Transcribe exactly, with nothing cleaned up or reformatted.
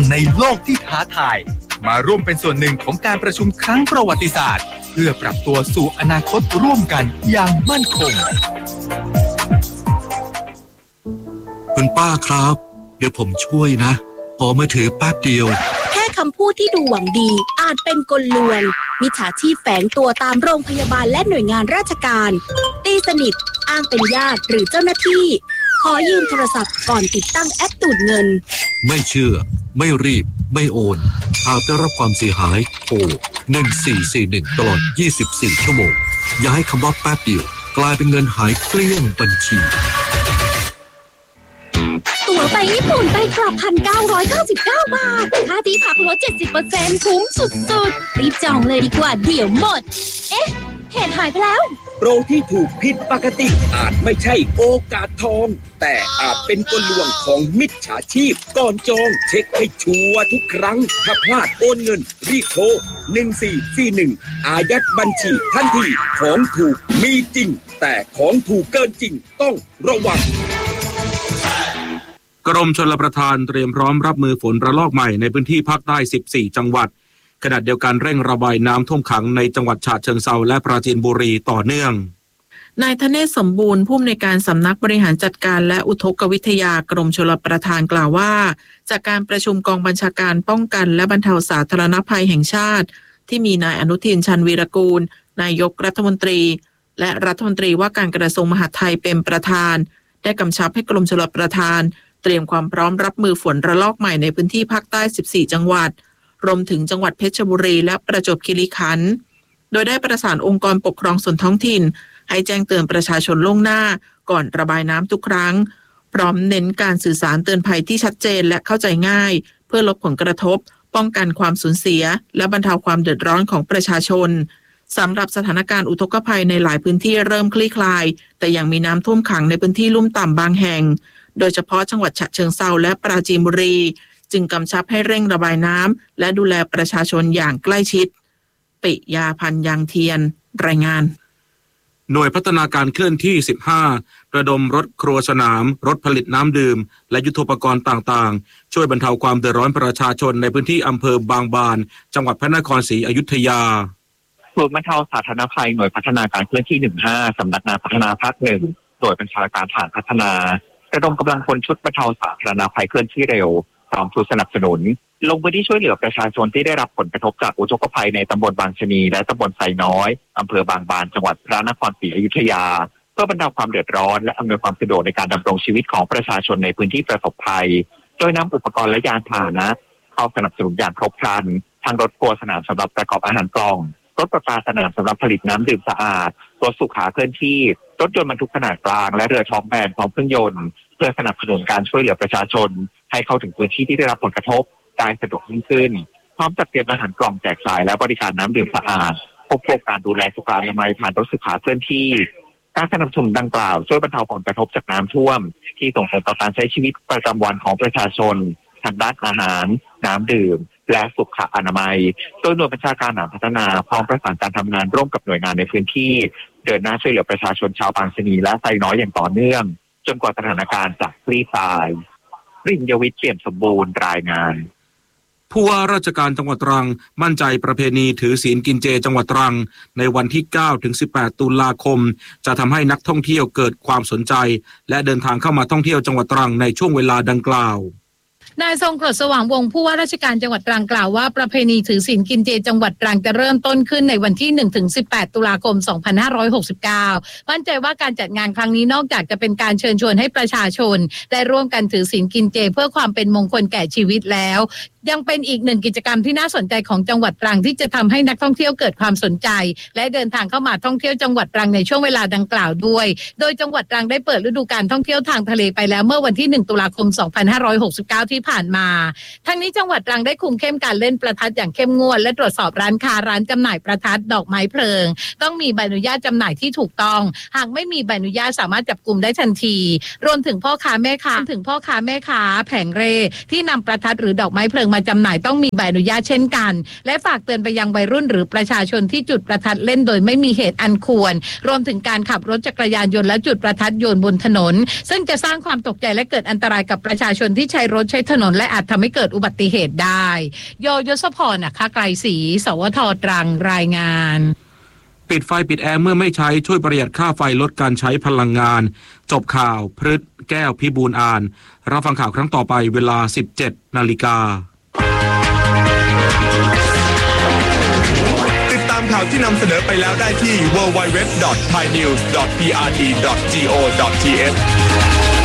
ในโลกที่ท้าทายมาร่วมเป็นส่วนหนึ่งของการประชุมครั้งประวัติศาสตร์เพื่อปรับตัวสู่อนาคตร่วมกันอย่างมั่นคงคุณป้าครับเดี๋ยวผมช่วยนะขอมือถือแป๊บเดียวแค่คำพูดที่ดูหวังดีอาจเป็นกลลวงมิจฉาชีพแฝงตัวตามโรงพยาบาลและหน่วยงานราชการตีสนิทอ้างเป็นญาติหรือเจ้าหน้าที่ขอยืมโทรศัพท์ก่อนติดตั้งแอปดูดเงินไม่เชื่อไม่รีบไม่โอนหากได้รับความเสียหายโทรหนึ่งสี่สี่หนึ่งตลอดยี่สิบสี่ชั่วโมงอย่าให้คำว่าแป๊บเดียวกลายเป็นเงินหายเกลี้ยงบัญชีตั๋วไปญี่ปุ่นไปกลับ หนึ่งพันเก้าร้อยเก้าสิบเก้า บาทค่าที่พักลด เจ็ดสิบเปอร์เซ็นต์ คุ้มสุดๆรีบจองเลยดีกว่าเดี๋ยวหมดเอ๊ะเหตุหายไปแล้วโปรที่ถูกผิดปกติอาจไม่ใช่โอกาสทองแต่อาจเป็นกลลวงของมิจฉาชีพก่อนจองเช็คให้ชัวร์ทุกครั้งถ้าพลาดโอนเงินรีบโทรหนึ่งสี่สี่หนึ่งอายัดบัญชีทันทีของถูกมีจริงแต่ของถูกเกินจริงต้องระวังกรมชลประทานเตรียมพร้อมรับมือฝนระลอกใหม่ในพื้นที่ภาคใต้สิบสี่จังหวัดขณะเดียวกันเร่งระบายน้ำท่วมขังในจังหวัดฉะเชิงเทราและปราจีนบุรีต่อเนื่องนายธเนศสมบูรณ์ผู้อำนวยการสำนักบริหารจัดการและอุทกวิทยากรมชลประทานกล่าวว่าจากการประชุมกองบัญชาการป้องกันและบรรเทาสาธารณภัยแห่งชาติที่มีนายอนุทินชาญวีรกูลนายกรัฐมนตรีและรัฐมนตรีว่าการกระทรวงมหาดไทยเป็นประธานได้กำชับให้กรมชลประทานเตรียมความพร้อมรับมือฝนระลอกใหม่ในพื้นที่ภาคใต้สิบสี่จังหวัดรวมถึงจังหวัดเพชรบุรีและประจวบคีรีขันธ์โดยได้ประสานองค์กรปกครองส่วนท้องถิ่นให้แจ้งเตือนประชาชนล่วงหน้าก่อนระบายน้ำทุกครั้งพร้อมเน้นการสื่อสารเตือนภัยที่ชัดเจนและเข้าใจง่ายเพื่อลดผลกระทบป้องกันความสูญเสียและบรรเทาความเดือดร้อนของประชาชนสำหรับสถานการณ์อุทกภัยในหลายพื้นที่เริ่มคลี่คลายแต่ยังมีน้ำท่วมขังในพื้นที่ลุ่มต่ำบางแห่งโดยเฉพาะจังหวัดฉะเชิงเทราและปราจีนบุรีจึงกำชับให้เร่งระบายน้ำและดูแลประชาชนอย่างใกล้ชิดปิยาพันธ์ยางเทียนรายงานหน่วยพัฒนาการเคลื่อนที่สิบห้าระดมรถครัวสนามรถผลิตน้ำดื่มและยุทโธปกรณ์ต่างๆช่วยบรรเทาความเดือดร้อนประชาชนในพื้นที่อำเภอบางบานจังหวัดพระนครศรีอยุธยาศูนย์บรรเทาสาธารณภัยหน่วยพัฒนาการเคลื่อนที่สิบห้าสำนักงานพัฒนาภาคหนึ่งโดยบัญชาการฐานพัฒนาระดมกำลังพลชุดบรรเทาสาธารณภัยเคลื่อนที่เร็วพร้อมชุดสนับสนุนลงพื้นที่ช่วยเหลือประชาชนที่ได้รับผลกระทบจากอุทกภัยในตำบลบางชะนีและตำบลไซน้อยอำเภอบางบานจังหวัดพระนครศรีอยุธยาเพื่อบรรเทาความเดือดร้อนและอำนวยความสะดวกในการดำรงชีวิตของประชาชนในพื้นที่ประสบภัยโดยนำอุปกรณ์และยานพาหนะเข้าสนับสนุนอย่างครบครันทั้งรถครัวสนามสำหรับประกอบอาหารกล่องรถประปาสนามสำหรับผลิตน้ำดื่มสะอาดรถสุขาเคลื่อนที่รถยนต์บรรทุกขนาดกลางและเรือท้องแบนพร้อมเครื่องยนต์เพื่อสนับสนุนการช่วยเหลือประชาชนให้เข้าถึงพื้นที่ที่ได้รับผลกระทบได้สะดวกยิ่งขึ้นพร้อมจัดเตรียมอาหารกล่องแจกจ่ายและบริการน้ำดื่มสะอาดควบคู่การดูแลสุขอนามัยผ่านรถสุขาเคลื่อนที่การสนับสนุนดังกล่าวช่วยบรรเทาผลกระทบจากน้ำท่วมที่ส่งผลต่อการใช้ชีวิตประจำวันของประชาชนทางด้านอาหารน้ำดื่มและสุขอนามัยโดยหน่วยบัญชาการฐานพัฒนาพร้อมประสานการทำงานร่วมกับหน่วยงานในพื้นที่เดินหน้าช่วยเหลือประชาชนชาวบางชะนีและไซน้อยอย่างต่อเนื่องจนกว่าสถานการณ์จะคลี่คลายรินยวิทย์เปี่ยมสมบูรณ์รายงานผู้ว่าราชการจังหวัดตรังมั่นใจประเพณีถือศีลกินเจจังหวัดตรังในวันที่เก้าถึงสิบแปดตุลาคมจะทำให้นักท่องเที่ยวเกิดความสนใจและเดินทางเข้ามาท่องเที่ยวจังหวัดตรังในช่วงเวลาดังกล่าวนายทรงกรดสว่างวงศ์ผู้ว่าราชการจังหวัดตรังกล่าวว่าประเพณีถือศีลกินเจจังหวัดตรังจะเริ่มต้นขึ้นในวันที่หนึ่งถึงสิบแปดตุลาคมสองพันห้าร้อยหกสิบเก้ามั่นใจว่าการจัดงานครั้งนี้นอกจากจะเป็นการเชิญชวนให้ประชาชนได้ร่วมกันถือศีลกินเจเพื่อความเป็นมงคลแก่ชีวิตแล้วยังเป็นอีกหนึ่งกิจกรรมที่น่าสนใจของจังหวัดตรังที่จะทำให้นักท่องเที่ยวเกิดความสนใจและเดินทางเข้ามาท่องเที่ยวจังหวัดตรังในช่วงเวลาดังกล่าวด้วยโดยจังหวัดตรังได้เปิดฤดูกาลท่องเที่ยวทางทะเลไปแล้วเมื่อวันที่หนึ่งตุลาคมสองพันห้าร้อยหกสิบเก้าที่ผ่านมาทั้งนี้จังหวัดตรังได้คุมเข้มการเล่นประทัดอย่างเข้มงวดและตรวจสอบร้านค้าร้านจำหน่ายประทัดดอกไม้เพลิงต้องมีใบอนุญาตจำหน่ายที่ถูกต้องหากไม่มีใบอนุญาตสามารถจับกุมได้ทันทีรวมถึงพ่อค้าแม่ค้าถึงพ่อค้าแม่ค้าแผงเร่ที่นำประทัดหรือดอกไม้เพลิงมาจำหน่ายต้องมีใบอนุญาตเช่นกันและฝากเตือนไปยังวัยรุ่นหรือประชาชนที่จุดประทัดเล่นโดยไม่มีเหตุอันควรรวมถึงการขับรถจักรยานยนต์และจุดประทัดโยนบนถนนซึ่งจะสร้างความตกใจและเกิดอันตรายกับประชาชนที่ใช้รถใช้ถนนและอาจทำให้เกิดอุบัติเหตุได้โยยศพรนะคะไกลศรีสวทตรังรายงานปิดไฟปิดแอร์เมื่อไม่ใช้ช่วยประหยัดค่าไฟลดการใช้พลังงานจบข่าวพฤษแก้วพิบูลย์อ่านรับฟังข่าวครั้งต่อไปเวลา สิบเจ็ดนาฬิกาติดตามข่าวที่นำเสนอไปแล้วได้ที่ ดับเบิลยู ดับเบิลยู ดับเบิลยู ดอท ไทยนิวส์ ดอท พี อาร์ ที ดอท โก ดอท ที เอช